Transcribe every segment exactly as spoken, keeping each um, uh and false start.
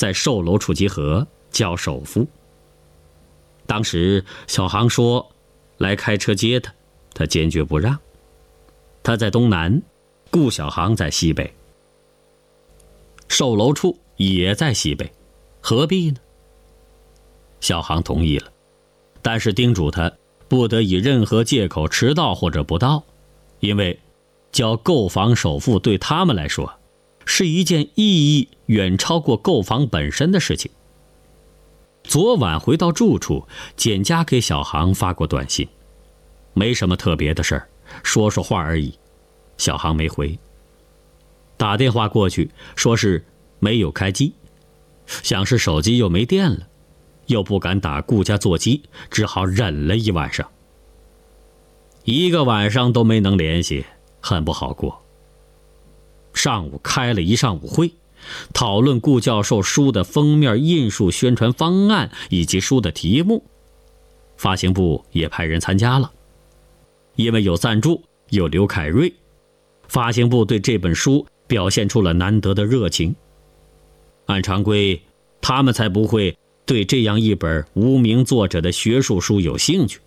在售楼处集合交首付。当时小航说来开车接他，他坚决不让。他在东南，顾小航在西北，售楼处也在西北，何必呢？小航同意了，但是叮嘱他不得以任何借口迟到或者不到，因为交购房首付对他们来说是一件意义远超过购房本身的事情。昨晚回到住处，简家给小航发过短信，没什么特别的事儿，说说话而已。小航没回，打电话过去说是没有开机，想是手机又没电了，又不敢打顾家座机，只好忍了一晚上。一个晚上都没能联系，很不好过。上午开了一上午会，讨论顾教授书的封面印数宣传方案以及书的题目。发行部也派人参加了，因为有赞助，有刘凯瑞，发行部对这本书表现出了难得的热情。按常规，他们才不会对这样一本无名作者的学术书有兴趣。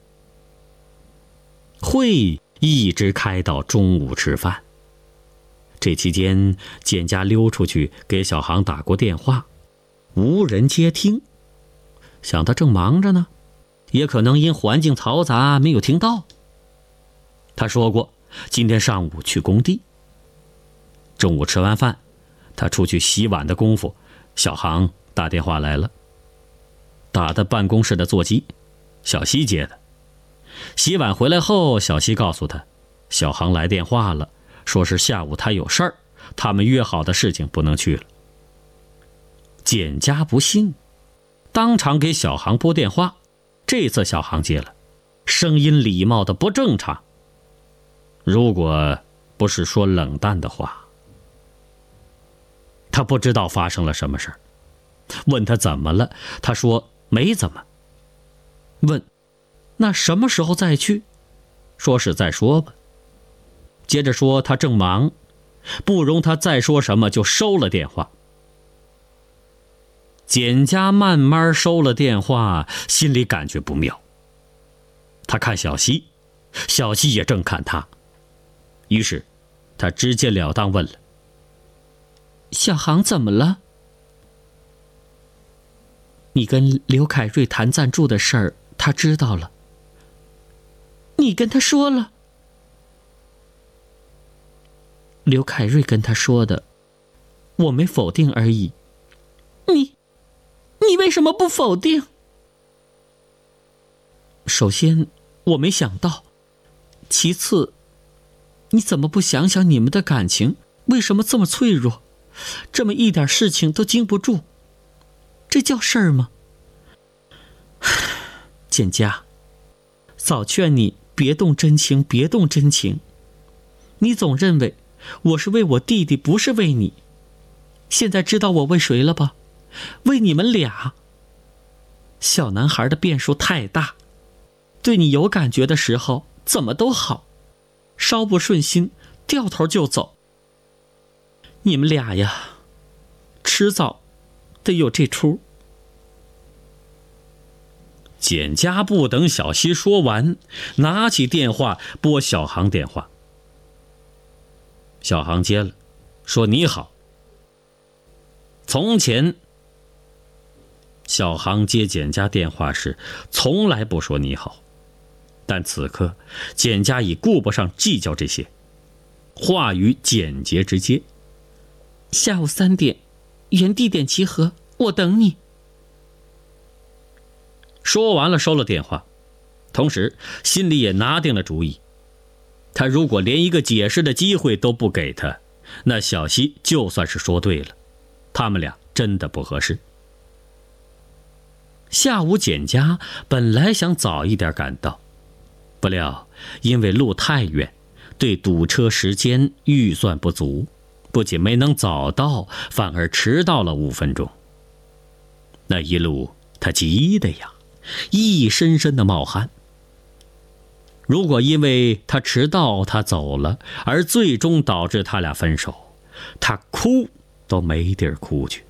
会一直开到中午吃饭。这期间，简家溜出去给小航打过电话，无人接听，想他正忙着呢，也可能因环境嘈杂没有听到。他说过今天上午去工地。中午吃完饭，他出去洗碗的功夫，小航打电话来了，打的办公室的座机，小西接的。洗碗回来后，小西告诉他，小航来电话了，说是下午他有事儿，他们约好的事情不能去了。简家不信，当场给小航拨电话。这次小航接了，声音礼貌的不正常，如果不是说冷淡的话。他不知道发生了什么事儿，问他怎么了，他说没怎么。问那什么时候再去，说是再说吧。接着说他正忙，不容他再说什么，就收了电话。简家慢慢收了电话，心里感觉不妙。他看小西，小西也正看他，于是他直截了当问了，小航怎么了？你跟刘凯瑞谈赞助的事儿，他知道了。你跟他说了？刘凯瑞跟他说的，我没否定而已。你，你为什么不否定？首先，我没想到；其次，你怎么不想想你们的感情为什么这么脆弱，这么一点事情都经不住？这叫事儿吗？简家，早劝你别动真情，别动真情。你总认为我是为我弟弟，不是为你。现在知道我为谁了吧？为你们俩。小男孩的变数太大，对你有感觉的时候怎么都好，稍不顺心掉头就走。你们俩呀，迟早得有这出。简家不等小西说完，拿起电话拨小航电话。小航接了，说你好。从前小航接简家电话时从来不说你好，但此刻简家已顾不上计较这些，话语简洁直接。下午三点原地点集合，我等你。说完了收了电话，同时心里也拿定了主意，他如果连一个解释的机会都不给他，那小西就算是说对了，他们俩真的不合适。下午简家本来想早一点赶到，不料因为路太远，对堵车时间预算不足，不仅没能早到，反而迟到了五分钟。那一路他急得呀，一身身的冒汗。如果因为他迟到他走了，而最终导致他俩分手，他哭都没地儿哭去。